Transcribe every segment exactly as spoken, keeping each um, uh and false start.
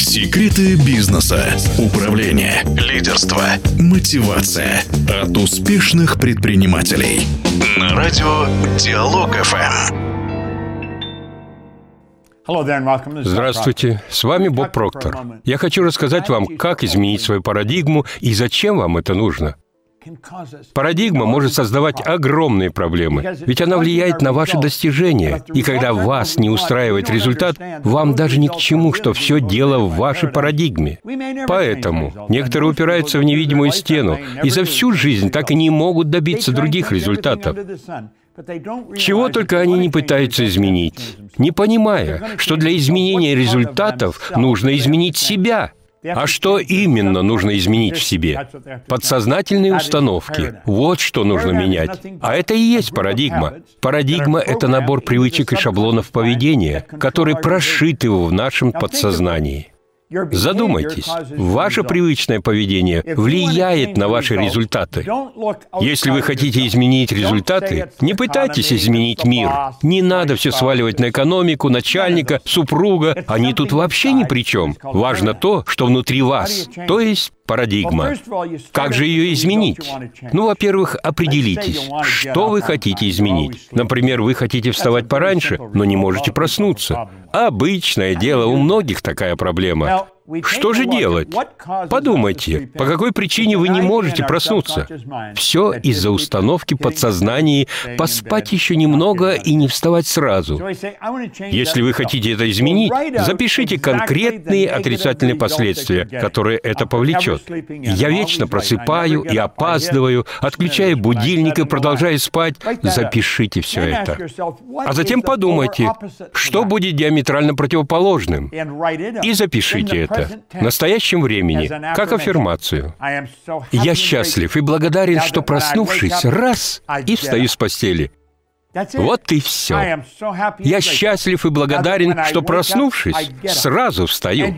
Секреты бизнеса, управления, лидерства, мотивация от успешных предпринимателей. На радио Диалог эф эм. Здравствуйте, с вами Боб Проктор. Я хочу рассказать вам, как изменить свою парадигму и зачем вам это нужно. Парадигма может создавать огромные проблемы, ведь она влияет на ваши достижения. И когда вас не устраивает результат, вам даже ни к чему, что все дело в вашей парадигме. Поэтому некоторые упираются в невидимую стену и за всю жизнь так и не могут добиться других результатов. Чего только они не пытаются изменить, не понимая, что для изменения результатов нужно изменить себя. А что именно нужно изменить в себе? Подсознательные установки. Вот что нужно менять. А это и есть парадигма. Парадигма — это набор привычек и шаблонов поведения, которые прошиты в нашем подсознании. Задумайтесь, ваше привычное поведение влияет на ваши результаты. Если вы хотите изменить результаты, не пытайтесь изменить мир. Не надо все сваливать на экономику, начальника, супруга. Они тут вообще ни при чем. Важно то, что внутри вас, то есть парадигма. Как же ее изменить? Ну, во-первых, определитесь, что вы хотите изменить. Например, вы хотите вставать пораньше, но не можете проснуться. Обычное дело, у многих такая проблема. Что же делать? Подумайте, по какой причине вы не можете проснуться? Все из-за установки подсознания поспать еще немного и не вставать сразу. Если вы хотите это изменить, запишите конкретные отрицательные последствия, которые это повлечет. Я вечно просыпаю и опаздываю, отключаю будильник и продолжаю спать. Запишите все это. А затем подумайте, что будет диаметрально противоположным. И запишите это. В настоящем времени, как аффирмацию. Я счастлив и благодарен, что, проснувшись, раз, и встаю с постели. Вот и все. Я счастлив и благодарен, что, проснувшись, сразу встаю.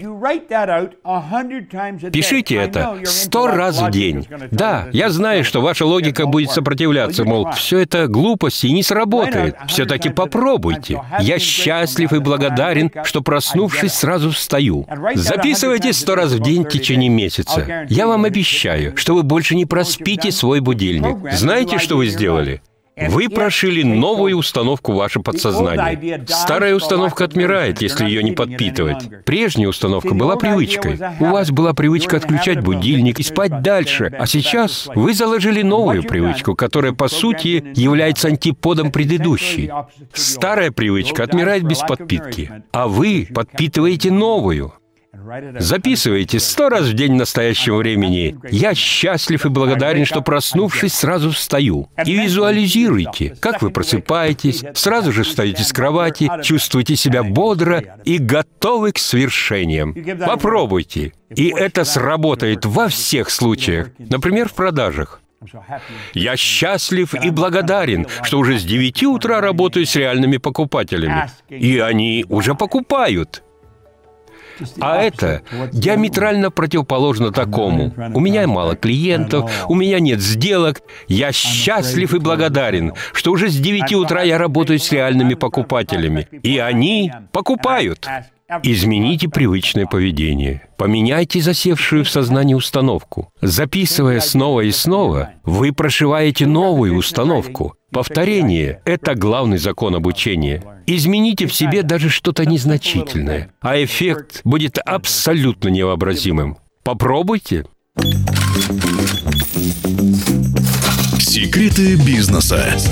Пишите это сто раз в день. Да, я знаю, что ваша логика будет сопротивляться, мол, все это глупости и не сработает. Все-таки попробуйте. Я счастлив и благодарен, что, проснувшись, сразу встаю. Записывайте сто раз в день в течение месяца. Я вам обещаю, что вы больше не проспите свой будильник. Знаете, что вы сделали? Вы прошили новую установку в ваше подсознание. Старая установка отмирает, если ее не подпитывать. Прежняя установка была привычкой. У вас была привычка отключать будильник и спать дальше. А сейчас вы заложили новую привычку, которая, по сути, является антиподом предыдущей. Старая привычка отмирает без подпитки, а вы подпитываете новую. Записывайте сто раз в день в настоящем времени. Я счастлив и благодарен, что, проснувшись, сразу встаю. И визуализируйте, как вы просыпаетесь, сразу же встаете с кровати, чувствуете себя бодро и готовы к свершениям. Попробуйте. И это сработает во всех случаях. Например, в продажах. Я счастлив и благодарен, что уже с девяти утра работаю с реальными покупателями. И они уже покупают. А это диаметрально противоположно такому. У меня мало клиентов, у меня нет сделок. Я счастлив и благодарен, что уже с девяти утра я работаю с реальными покупателями. И они покупают. Измените привычное поведение. Поменяйте засевшую в сознании установку. Записывая снова и снова, вы прошиваете новую установку. Повторение — это главный закон обучения. Измените в себе даже что-то незначительное, а эффект будет абсолютно невообразимым. Попробуйте. Секреты бизнеса.